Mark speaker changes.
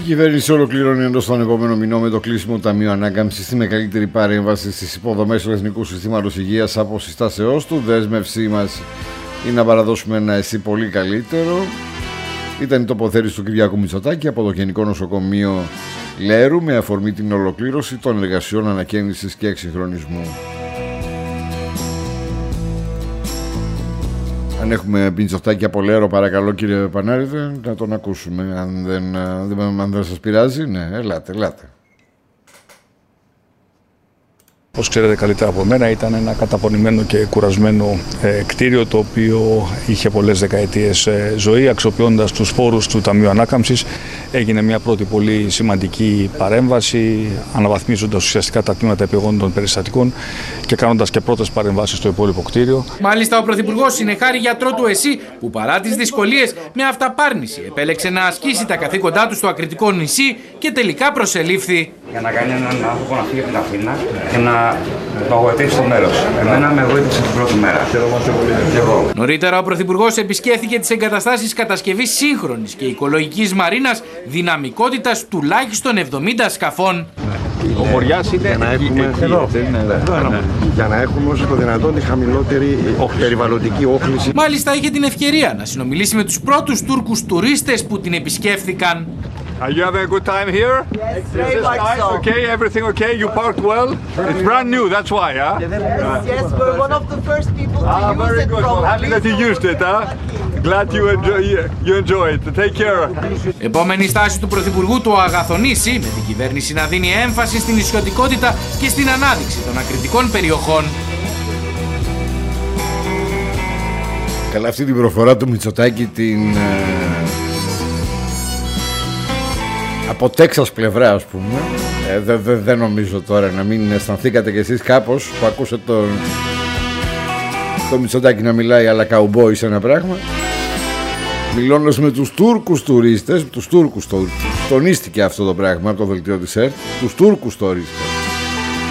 Speaker 1: κυβέρνηση ολοκληρώνει εντός των επόμενων μηνών με το κλείσιμο του Ταμείου Ανάκαμψης τη μεγαλύτερη παρέμβαση στις υποδομές του Εθνικού Συστήματος Υγείας από συστάσεώς του. Δέσμευσή μας είναι να παραδώσουμε ένα εσύ πολύ καλύτερο. Ήταν η τοποθέτηση του Κυριάκου Μητσοτάκη από το Γενικό Νοσοκομείο Λέρου με αφορμή την ολοκλήρωση των εργασιών ανακαίνησης και εξυγχρονισμού. Αν έχουμε Μητσοτάκη από Λέρο, παρακαλώ κύριε Πανάριδε, να τον ακούσουμε. Αν δεν σας πειράζει, ναι, ελάτε.
Speaker 2: Όπως ξέρετε καλύτερα από μένα, ήταν ένα καταπονημένο και κουρασμένο κτίριο, το οποίο είχε πολλές δεκαετίες ζωή. Αξιοποιώντας τους πόρους του Ταμείου Ανάκαμψης, έγινε μια πρώτη πολύ σημαντική παρέμβαση, αναβαθμίζοντας ουσιαστικά τα τμήματα επιγόντων περιστατικών και κάνοντας και πρώτες παρεμβάσεις στο υπόλοιπο κτίριο.
Speaker 3: Μάλιστα, ο Πρωθυπουργός συνεχάρη γιατρό του ΕΣΥ, που παρά τις δυσκολίες με αυταπάρνηση επέλεξε να ασκήσει τα καθήκοντά του στο ακριτικό νησί και τελικά προσελήφθη.
Speaker 4: Για να κάνει έναν άνθρωπο να φύγει από την Αθήνα και να το αγωγετεύσει στο μέρος. Εμένα με εγωίτευσε την πρώτη μέρα. Και εγώ.
Speaker 3: Νωρίτερα, ο Πρωθυπουργός επισκέφθηκε τις εγκαταστάσεις κατασκευής σύγχρονης και οικολογικής μαρίνας δυναμικότητας τουλάχιστον 70 σκαφών.
Speaker 2: Ο Βοριάς είναι
Speaker 5: για να έχουμε, για να έχουμε όσο το δυνατόν τη χαμηλότερη περιβαλλοντική όχληση.
Speaker 3: Μάλιστα, είχε την ευκαιρία να συνομιλήσει με τους πρώτους Τούρκους τουρίστες που την επισκέφθηκαν.
Speaker 6: Are you having a good time here?
Speaker 7: Yes, very much
Speaker 6: nice?
Speaker 7: so.
Speaker 6: Okay, everything okay? You parked well? It's brand new, that's why, huh?
Speaker 7: Yes, we're one of the first people to use
Speaker 6: very
Speaker 7: it
Speaker 6: good.
Speaker 7: probably.
Speaker 6: Well, happy that you used it, huh? Glad you enjoy it. Take care.
Speaker 3: Επόμενη στάση του Πρωθυπουργού, το αγαθονήσει, με την κυβέρνηση να δίνει έμφαση στην νησιωτικότητα και στην ανάδειξη των ακριτικών περιοχών.
Speaker 1: Καλά, αυτή την προφορά του Μητσοτάκη την... από Τέξας πλευρά, ας πούμε, δεν νομίζω τώρα να μην αισθανθήκατε κι εσείς κάπως που ακούσατε το Μητσοτάκη να μιλάει αλλά καουμπόι σε ένα πράγμα. Μιλώντας με τους Τούρκους τουρίστες, τους Τούρκους τονίστηκε αυτό το πράγμα από το δελτίο της ΕΡΤ, τους Τούρκους τουρίστες.